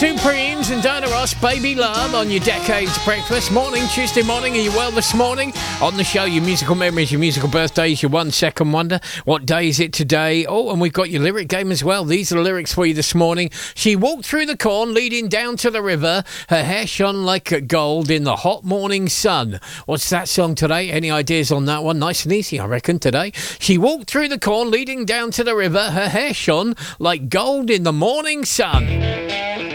Supremes and Diana Ross, Baby Love on your Decades Breakfast. Morning, Tuesday morning. Are you well this morning? On the show, your musical memories, your musical birthdays, your 1 second wonder. What day is it today? Oh, and we've got your lyric game as well. These are the lyrics for you this morning. She walked through the corn leading down to the river. Her hair shone like gold in the hot morning sun. What's that song today? Any ideas on that one? Nice and easy, I reckon, today. She walked through the corn leading down to the river. Her hair shone like gold in the morning sun.